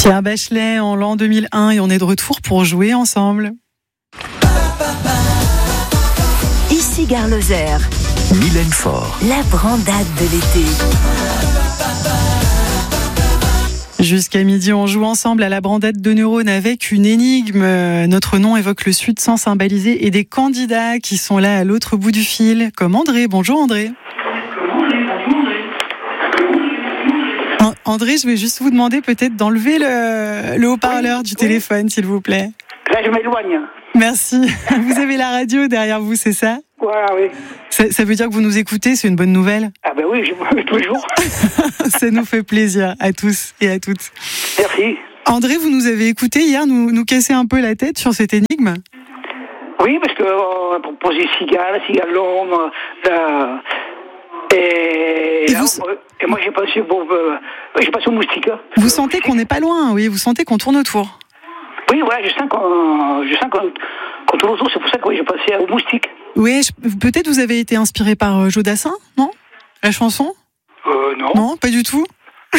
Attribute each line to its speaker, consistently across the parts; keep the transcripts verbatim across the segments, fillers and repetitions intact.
Speaker 1: Pierre Bachelet en l'an deux mille un et on est de retour pour jouer ensemble.
Speaker 2: Ici Gare Lozère.
Speaker 3: Mylène Faure.
Speaker 2: La brandade de l'été.
Speaker 1: Jusqu'à midi, on joue ensemble à la brandade de neurones avec une énigme. Notre nom évoque le Sud sans symboliser et des candidats qui sont là à l'autre bout du fil, comme André. Bonjour André. André, je vais juste vous demander peut-être d'enlever le, le haut-parleur oui, du oui. téléphone, s'il vous plaît.
Speaker 4: Là, je m'éloigne.
Speaker 1: Merci. Vous avez la radio derrière vous, c'est ça ?
Speaker 4: Voilà, oui.
Speaker 1: Ça, ça veut dire que vous nous écoutez, c'est une bonne nouvelle ?
Speaker 4: Ah ben oui, je vous tous les jours.
Speaker 1: Ça nous fait plaisir à tous et à toutes.
Speaker 4: Merci.
Speaker 1: André, vous nous avez écouté hier nous, nous casser un peu la tête sur cette énigme ?
Speaker 4: Oui, parce qu'on a proposé cigale, cigale l'homme, la... Et,
Speaker 1: et,
Speaker 4: là,
Speaker 1: vous...
Speaker 4: et moi j'ai passé au, euh, j'ai passé au moustique.
Speaker 1: Vous sentez qu'on n'est pas loin, oui, vous sentez qu'on tourne autour.
Speaker 4: Oui, voilà, je sens qu'on, je sens qu'on, qu'on tourne autour, c'est pour ça que j'ai passé au moustique.
Speaker 1: Oui, je... peut-être vous avez été inspiré par euh, Joe Dassin, non ? La chanson ?
Speaker 4: Euh, non.
Speaker 1: Non, pas du tout.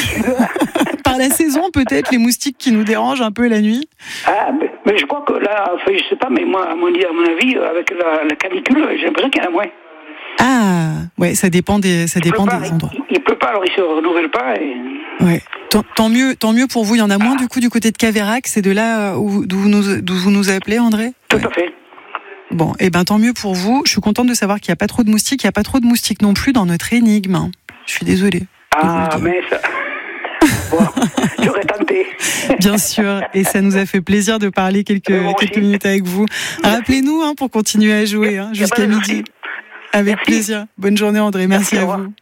Speaker 1: Par la saison, peut-être, les moustiques qui nous dérangent un peu la nuit.
Speaker 4: Ah, mais, mais je crois que là, enfin, je sais pas, mais moi, à mon, à mon avis, avec la, la canicule, j'ai l'impression qu'il y en a moins.
Speaker 1: Ah, ouais, ça dépend des, ça dépend
Speaker 4: pas,
Speaker 1: des endroits.
Speaker 4: Il, il pleut pas, alors il se renouvelle pas. Et...
Speaker 1: Ouais. Tant, tant mieux, tant mieux pour vous. Il y en a moins ah. du coup du côté de Caveyrac. C'est de là où d'où vous nous, d'où vous nous appelez, André ?
Speaker 4: Tout
Speaker 1: ouais.
Speaker 4: à fait.
Speaker 1: Bon, et eh ben tant mieux pour vous. Je suis contente de savoir qu'il n'y a pas trop de moustiques. Il n'y a pas trop de moustiques non plus dans notre énigme. Je suis désolée.
Speaker 4: Ah, mais ça. Bon, j'aurais tenté.
Speaker 1: Bien sûr, et ça nous a fait plaisir de parler quelques, bon, quelques minutes avec vous. Rappelez-nous hein, pour continuer à jouer hein, jusqu'à midi. Avec Merci. Plaisir. Bonne journée André, merci, merci à vous.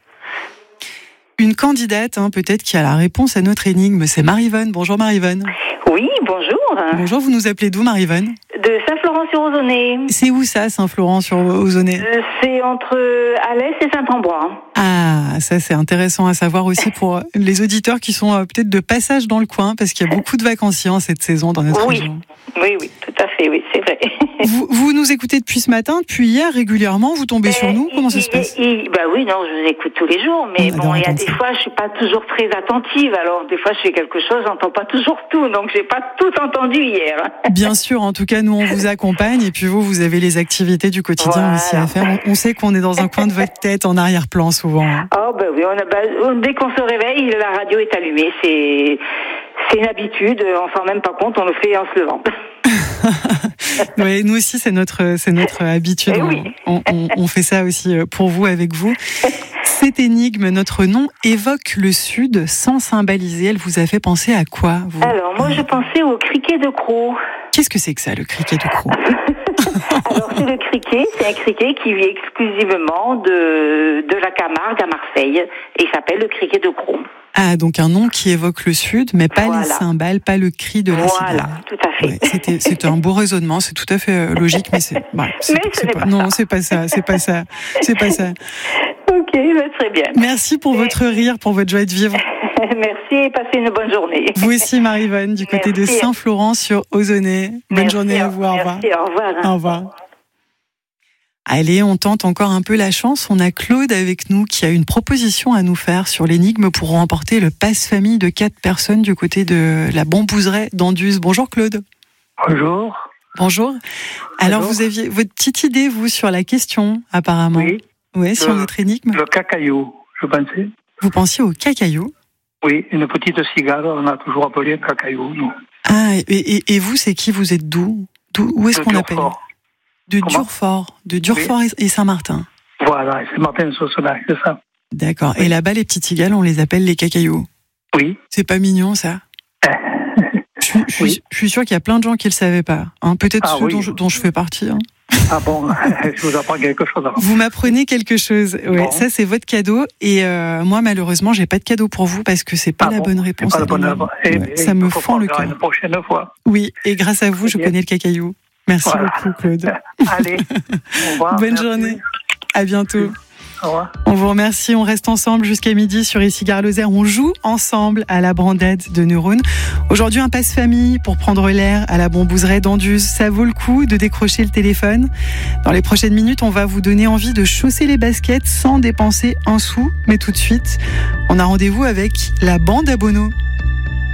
Speaker 1: Une candidate hein, peut-être qui a la réponse à notre énigme, c'est Maryvonne. Bonjour Maryvonne.
Speaker 5: Oui, bonjour.
Speaker 1: Bonjour, vous nous appelez d'où Maryvonne ?
Speaker 5: De Saint-Florent-sur-Ozonay.
Speaker 1: C'est où ça, Saint-Florent-sur-Ozonay ?
Speaker 5: euh, C'est entre Alès et Saint-Ambrois.
Speaker 1: Ah, ça c'est intéressant à savoir aussi pour les auditeurs qui sont euh, peut-être de passage dans le coin, parce qu'il y a beaucoup de vacanciers en cette saison dans notre
Speaker 5: oui.
Speaker 1: région.
Speaker 5: Oui, oui, tout à fait, oui, c'est vrai.
Speaker 1: Vous, vous nous écoutez depuis ce matin, depuis hier, régulièrement, vous tombez et, sur nous ? Comment ça se passe ?
Speaker 5: et, et, Bah oui, non, je vous écoute tous les jours, mais bon, il y a des ça. fois, je suis pas toujours très attentive, alors des fois je fais quelque chose, j'entends pas toujours tout, donc j'ai pas tout entendu hier.
Speaker 1: Bien sûr, en tout cas, nous on vous accompagne, et puis vous, vous avez les activités du quotidien voilà. aussi à faire. On, on sait qu'on est dans un coin de votre tête, en arrière-plan souvent.
Speaker 5: Oh bah oui, on a, bah, dès qu'on se réveille, la radio est allumée, c'est, c'est une habitude, on s'en rend même pas compte, on le fait en se levant.
Speaker 1: Ouais, nous aussi, c'est notre, c'est notre habitude.
Speaker 5: Oui.
Speaker 1: On, on, on fait ça aussi pour vous, avec vous. Cette énigme, notre nom évoque le Sud sans symboliser. Elle vous a fait penser à quoi, vous ?
Speaker 5: Alors, moi, je pensais au criquet de Crau.
Speaker 1: Qu'est-ce que c'est que ça, le criquet de Crau ?
Speaker 5: Alors, c'est le criquet. C'est un criquet qui vit exclusivement de, de la Camargue à Marseille. Et il s'appelle le criquet de Crau.
Speaker 1: Ah, donc un nom qui évoque le Sud, mais pas voilà. les cymbales, pas le cri de la cigale.
Speaker 5: Voilà, tout à fait.
Speaker 1: Ouais, c'était, c'était un beau raisonnement, c'est tout à fait euh, logique, mais c'est, bah, c'est,
Speaker 5: mais
Speaker 1: c'est
Speaker 5: ce n'est
Speaker 1: pas,
Speaker 5: pas
Speaker 1: non,
Speaker 5: ça.
Speaker 1: c'est pas ça, c'est pas ça, c'est pas ça.
Speaker 5: Ok, bah, très bien.
Speaker 1: Merci pour votre rire, pour votre joie de vivre.
Speaker 5: Merci et passez une bonne journée.
Speaker 1: Vous aussi, Maryvonne, du côté
Speaker 5: Merci.
Speaker 1: de Saint-Florent-sur-Ozonay. Bonne
Speaker 5: Merci,
Speaker 1: journée à vous, au revoir.
Speaker 5: Merci, au revoir.
Speaker 1: Au revoir. Allez, on tente encore un peu la chance. On a Claude avec nous qui a une proposition à nous faire sur l'énigme pour remporter le passe-famille de quatre personnes du côté de la Bambouseraie d'Anduze. Bonjour Claude.
Speaker 4: Bonjour.
Speaker 1: Bonjour. Alors
Speaker 4: Bonjour.
Speaker 1: vous aviez votre petite idée, vous, sur la question, apparemment.
Speaker 4: Oui.
Speaker 1: Oui, sur
Speaker 4: le,
Speaker 1: notre énigme.
Speaker 4: Le cacaillou, je pensais.
Speaker 1: Vous pensiez au cacaillou ?
Speaker 4: Oui, une petite cigale, on a toujours appelé un cacaillou, nous.
Speaker 1: Ah, et, et, et vous, c'est qui ? Vous êtes d'où ? D'où Où est-ce
Speaker 4: de
Speaker 1: qu'on
Speaker 4: Durfort.
Speaker 1: appelle ? De
Speaker 4: Comment ?
Speaker 1: Durfort, de Durfort oui. et Saint-Martin.
Speaker 4: Voilà, c'est Martin Saucenac, c'est ça.
Speaker 1: D'accord.
Speaker 4: Oui.
Speaker 1: Et là-bas, les petites cigales, on les appelle les cacailloux.
Speaker 4: Oui.
Speaker 1: C'est pas mignon, ça ? je, suis, je,
Speaker 4: oui.
Speaker 1: suis, je suis sûre qu'il y a plein de gens qui le savaient pas. Hein, peut-être
Speaker 4: ah,
Speaker 1: ceux
Speaker 4: oui.
Speaker 1: dont, je, dont je fais partie. Hein.
Speaker 4: Ah bon, je vous apprends quelque chose. Alors.
Speaker 1: Vous m'apprenez quelque chose. Ouais,
Speaker 4: bon.
Speaker 1: Ça, c'est votre cadeau. Et euh, moi, malheureusement, j'ai pas de cadeau pour vous parce que c'est pas
Speaker 4: ah
Speaker 1: la
Speaker 4: bon,
Speaker 1: bonne réponse.
Speaker 4: C'est pas la bonne
Speaker 1: ouais,
Speaker 4: et,
Speaker 1: ça
Speaker 4: et,
Speaker 1: me
Speaker 4: et,
Speaker 1: fend le cœur.
Speaker 4: Une prochaine fois.
Speaker 1: Oui, et grâce à vous, je connais le cacaillou. Merci voilà. beaucoup, Claude.
Speaker 4: Allez, au revoir.
Speaker 1: Bonne
Speaker 4: merci.
Speaker 1: journée. À bientôt.
Speaker 4: Au revoir.
Speaker 1: On vous remercie. On reste ensemble jusqu'à midi sur Ici Gare Lozère. On joue ensemble à la brandade de neurones. Aujourd'hui, un passe-famille pour prendre l'air à la Bambouseraie d'Anduze. Ça vaut le coup de décrocher le téléphone. Dans les prochaines minutes, on va vous donner envie de chausser les baskets sans dépenser un sou. Mais tout de suite, on a rendez-vous avec la bande à Bono.